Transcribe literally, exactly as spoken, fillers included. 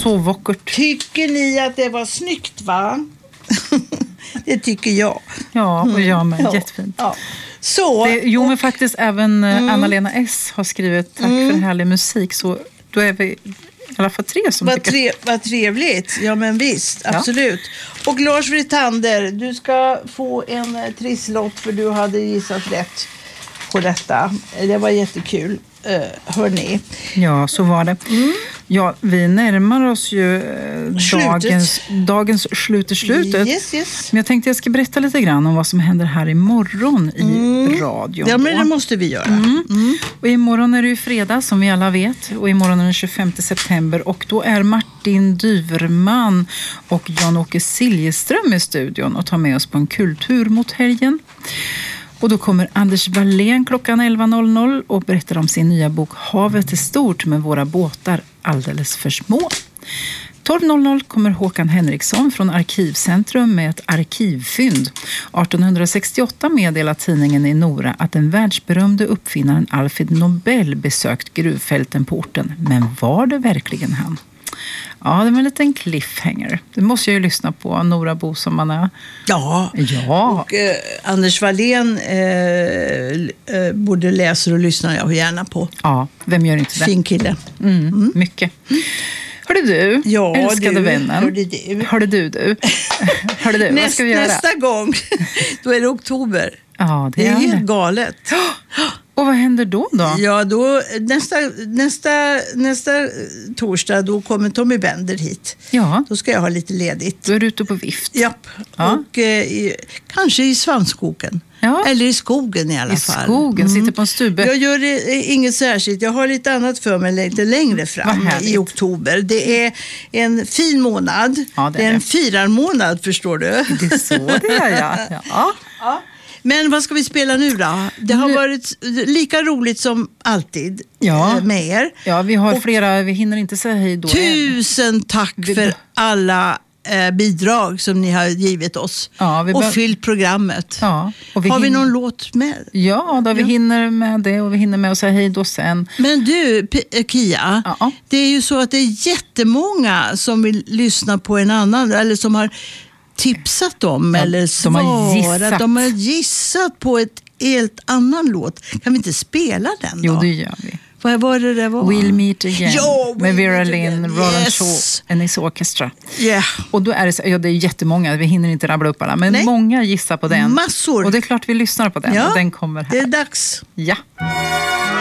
så vackert. Tycker ni att det var snyggt, va? Det tycker jag. Ja, och jag med. Ja. Jättefint. Ja. Så, det, jo, och, men faktiskt även mm. Anna-Lena S har skrivit tack mm. för härlig musik. Så då är vi i alla fall tre som vad, tycker... tre, vad trevligt. Ja, men visst. Absolut. Ja. Och Lars Vritander, du ska få en trisslott för du hade gissat rätt på detta. Det var jättekul. Uh, hörni. Ja, så var det. Mm. Ja, vi närmar oss ju dagens, dagens slut i slutet. Yes, yes. Men jag tänkte jag ska berätta lite grann om vad som händer här imorgon i mm. radion. Ja, men det måste vi göra. Mm. Mm. Och imorgon är det ju fredag som vi alla vet. Och imorgon är den tjugofemte september. Och då är Martin Dyverman och Jan-Åke Siljeström i studion och tar med oss på en kultur mot helgen. Och då kommer Anders Wallén klockan elva noll noll och berättar om sin nya bok Havet är stort med våra båtar alldeles för små. tolv noll noll kommer Håkan Henriksson från Arkivcentrum med ett arkivfynd. arton sextioåtta meddelar tidningen i Nora att den världsberömde uppfinnaren Alfred Nobel besökt gruvfälten på orten. Men var det verkligen han? Ja, det var en liten cliffhanger. Det måste jag ju lyssna på, Nora Bo som man är. Ja, ja. och eh, Anders Wallén eh, eh, både läser och lyssnar jag gärna på. Ja, vem gör inte det? Fin kille. Mm, mm. Mycket. Hörde du, ja, älskade du, vännen. Hörde du. Hörde du, du. Hörde du, Näst, vad ska vi göra? Nästa gång, då är det oktober. Ja, det, det är är helt det. galet. Och vad händer då då? Ja, då nästa, nästa, nästa torsdag då kommer Tommy Bender hit. Ja. Då ska jag ha lite ledigt. Då är du ute på vift. Japp. Ja. Och eh, i, kanske i Svanskogen. Ja. Eller i skogen i alla I fall. I skogen, mm. sitter på en stube. Jag gör det, inget särskilt. Jag har lite annat för mig lite längre fram i oktober. Det är en fin månad. Ja, det, är det är en det. firarmånad, förstår du. Det är så det är, ja. ja. ja. Men vad ska vi spela nu då? Det har nu... varit lika roligt som alltid ja. med er. Ja, vi har och flera, vi hinner inte säga hej då. Tusen tack vi... för alla eh, bidrag som ni har givit oss. Ja, vi och be... fyllt programmet. Ja, och vi har hinner... vi någon låt med? Ja, då vi ja. hinner med det och vi hinner med att säga hej då sen. Men du, P- Kia, ja. det är ju så att det är jättemånga som vill lyssna på en annan, eller som har tipsat dem, ja, eller svarat. De har, gissat. de har gissat på ett helt annan låt. Kan vi inte spela den då? Jo, det gör vi. Vad var det det var? We'll Meet Again. Jo, med Vera Lynn, Roland yes. Shaw and his orchestra. Yeah. Och då är det, ja, det är jättemånga, vi hinner inte rabbla upp alla. Men Nej. många gissar på den. Massor. Och det är klart vi lyssnar på den. Ja, och den kommer här. Det är dags. Ja.